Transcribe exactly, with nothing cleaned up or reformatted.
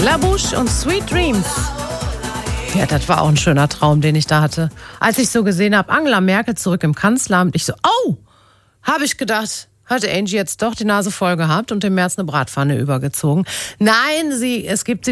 La Bouche und Sweet Dreams. Ja, das war auch ein schöner Traum, den ich da hatte. Als ich so gesehen habe, Angela Merkel zurück im Kanzleramt, ich so, oh, habe ich gedacht, hatte Angie jetzt doch die Nase voll gehabt und dem März eine Bratpfanne übergezogen. Nein, sie, es gibt